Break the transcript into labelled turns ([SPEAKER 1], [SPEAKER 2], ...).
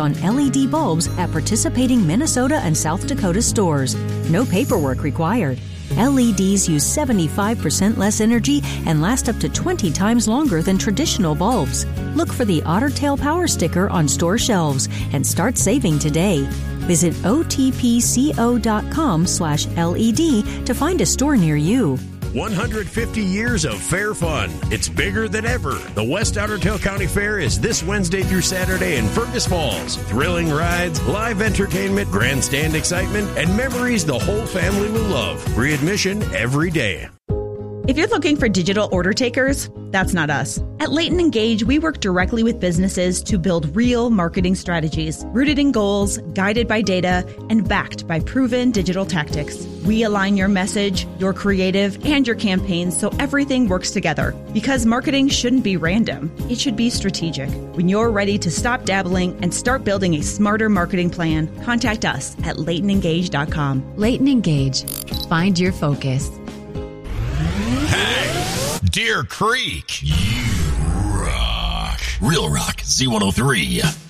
[SPEAKER 1] on LED bulbs at participating Minnesota and South Dakota stores. No paperwork required. LEDs use 75% less energy and last up to 20 times longer than traditional bulbs. Look for the Otter Tail Power Sticker on store shelves and start saving today. Visit otpco.com/LED to find a store near you.
[SPEAKER 2] 150 years of fair fun. It's bigger than ever. The West Otter Tail County Fair is this Wednesday through Saturday in Fergus Falls. Thrilling rides, live entertainment, grandstand excitement, and memories the whole family will love. Free admission every day.
[SPEAKER 3] If you're looking for digital order takers, that's not us. At Leighton Engage, we work directly with businesses to build real marketing strategies, rooted in goals, guided by data, and backed by proven digital tactics. We align your message, your creative, and your campaigns so everything works together. Because marketing shouldn't be random, it should be strategic. When you're ready to stop dabbling and start building a smarter marketing plan, contact us at LeightonEngage.com.
[SPEAKER 4] Leighton Engage. Find your focus.
[SPEAKER 5] Hey, Deer Creek, you rock. Real Rock Z103.